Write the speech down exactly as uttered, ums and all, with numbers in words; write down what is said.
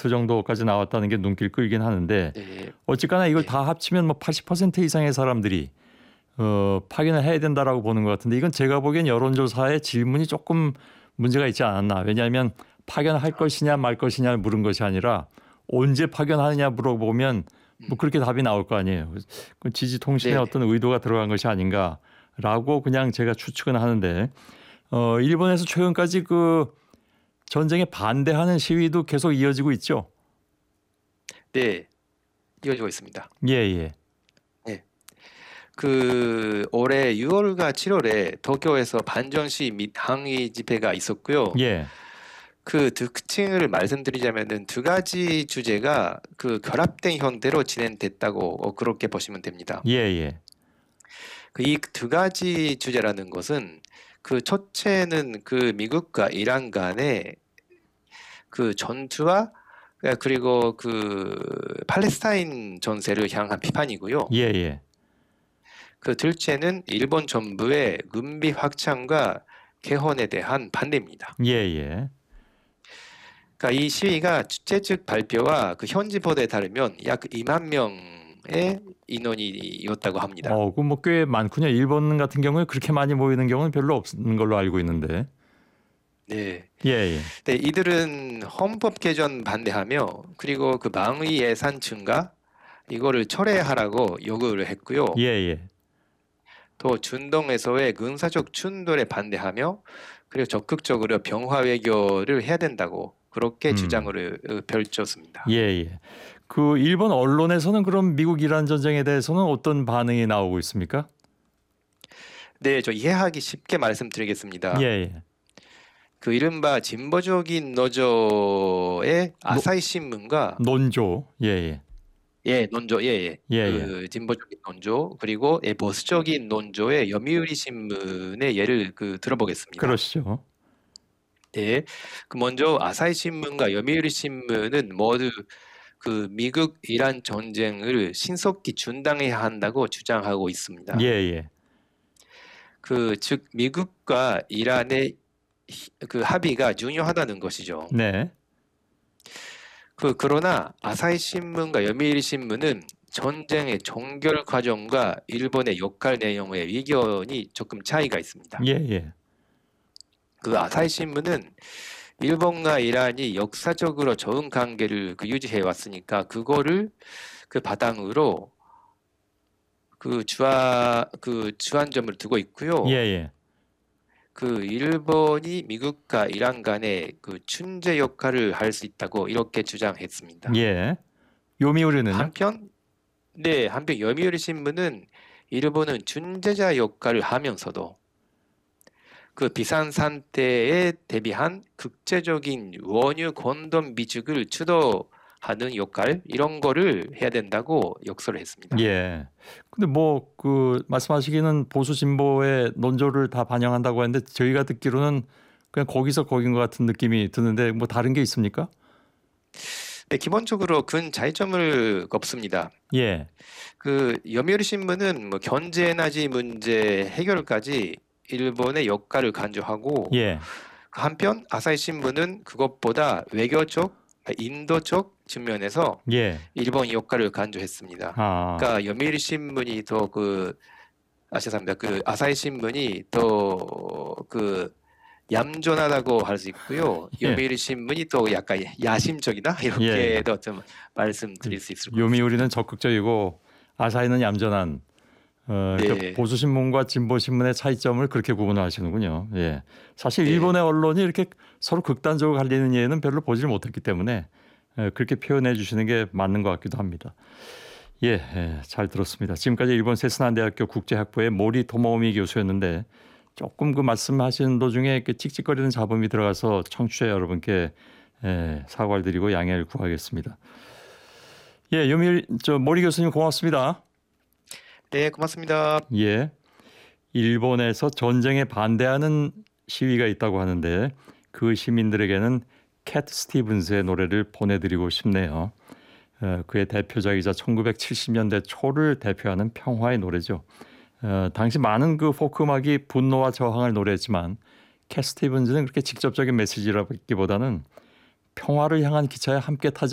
퍼센트 정도까지 나왔다는 게 눈길 끌긴 하는데 네. 어쨌거나 이걸 네. 다 합치면 뭐 팔십 퍼센트 이상의 사람들이 어, 파견을 해야 된다라고 보는 것 같은데 이건 제가 보기엔 여론조사의 질문이 조금 문제가 있지 않았나. 왜냐하면 파견할 것이냐 말 것이냐를 물은 것이 아니라 언제 파견하느냐 물어보면 뭐 그렇게 답이 나올 거 아니에요. 그 지지통신에 네네. 어떤 의도가 들어간 것이 아닌가라고 그냥 제가 추측은 하는데 어, 일본에서 최근까지 그 전쟁에 반대하는 시위도 계속 이어지고 있죠. 네. 이어지고 있습니다. 예, 예. 네. 그 올해 유월과 칠월에 도쿄에서 반전시 및 항의 집회가 있었고요. 예. 그 특징을 말씀드리자면은 두 가지 주제가 그 결합된 형태로 진행됐다고 어, 그렇게 보시면 됩니다. 예, 예. 그 이 두 가지 주제라는 것은 그 첫째는 그 미국과 이란 간의 그 전투와 그리고 그 팔레스타인 전세를 향한 비판이고요. 예, 예. 그 둘째는 일본 정부의 군비 확장과 개헌에 대한 반대입니다. 예, 예. 그러니까 이 시위가 주최 측 발표와 그 현지 보도에 따르면 약 이만 명의 인원이었다고 합니다. 어, 그 뭐 꽤 많군요. 일본 같은 경우에 그렇게 많이 모이는 경우는 별로 없는 걸로 알고 있는데. 네. 예, 예. 네, 이들은 헌법 개정 반대하며 그리고 그 방위 예산 증가 이거를 철회하라고 요구를 했고요. 예, 예. 또 중동에서의 군사적 충돌에 반대하며 그리고 적극적으로 병화 외교를 해야 된다고 그렇게 음. 주장을 어, 펼쳤습니다. 예, 예. 그 일본 언론에서는 그럼 미국 이란 전쟁에 대해서는 어떤 반응이 나오고 있습니까? 네, 저 이해하기 쉽게 말씀드리겠습니다. 예, 예. 그 이른바 진보적인 노조의 아사히 신문과 논조. 예, 예. 예, 논조, 예, 예. 예, 그 진보적인 논조 그리고 예, 보수적인 논조의 요미우리 신문의 예를 그 들어보겠습니다. 그러시죠. 네, 그 먼저 아사히 신문과 요미우리 신문은 모두 그 미국 이란 전쟁을 신속히 중단해야 한다고 주장하고 있습니다. 예, 예. 그 즉 미국과 이란의 히- 그 합의가 중요하다는 것이죠. 네. 그 그러나 아사히 신문과 요미우리 신문은 전쟁의 종결 과정과 일본의 역할 내용의 의견이 조금 차이가 있습니다. 예, 예. 그 아사히 신문은 일본과 이란이 역사적으로 좋은 관계를 그 유지해 왔으니까 그거를 그 바탕으로 그 주화 그 주안점을 두고 있고요. 예, 예. 그 일본이 미국과 이란 간의 그 중재 역할을 할 수 있다고 이렇게 주장했습니다. 예. 요미우리는요? 한편 네, 한편 요미우리 신문은 일본은 중재자 역할을 하면서도 그 비상 상태에 대비한 국제적인 원유 건동 비축을 주도하는 역할 이런 거를 해야 된다고 역설을 했습니다. 예. 근데 뭐 그 말씀하시기는 보수 진보의 논조를 다 반영한다고 하는데 저희가 듣기로는 그냥 거기서 거긴 것 같은 느낌이 드는데 뭐 다른 게 있습니까? 네, 기본적으로 근 차이점을 없습니다. 예. 그 요미우리 신문은 뭐 경제 에너지 문제 해결까지 일본의 역할을 강조하고 예. 한편 아사히 신문은 그것보다 외교적, 인도적 측면에서 예. 일본 역할을 강조했습니다. 아. 그러니까 요미우리 신문이 더 그 아, 죄송합니다. 그 아사히 신문이 더 그 얌전하다고 할 수 있고요. 예. 요미우리 신문이 또 약간 야심적이다 예. 이렇게도 좀 말씀드릴 수 있을 것 같습니다. 요미우리는 적극적이고 아사히는 얌전한 어, 그러니까 네. 보수 신문과 진보 신문의 차이점을 그렇게 구분하시는군요. 예. 사실 네. 일본의 언론이 이렇게 서로 극단적으로 갈리는 예는 별로 보질 못했기 때문에 예, 그렇게 표현해 주시는 게 맞는 것 같기도 합니다. 예, 예, 잘 들었습니다. 지금까지 일본 세스난대학교 국제학부의 모리 토모미 교수였는데 조금 그 말씀하시는 도중에 이렇게 찍찍거리는 잡음이 들어가서 청취자 여러분께 예, 사과를 드리고 양해를 구하겠습니다. 예, 요미 저 모리 교수님 고맙습니다. 네, 고맙습니다. 예, 일본에서 전쟁에 반대하는 시위가 있다고 하는데 그 시민들에게는 캣 스티븐스의 노래를 보내드리고 싶네요. 어, 그의 대표작이자 천구백칠십 년대 초를 대표하는 평화의 노래죠. 어, 당시 많은 그 포크 음악이 분노와 저항을 노래했지만 캣 스티븐스는 그렇게 직접적인 메시지라기보다는 평화를 향한 기차에 함께 타자.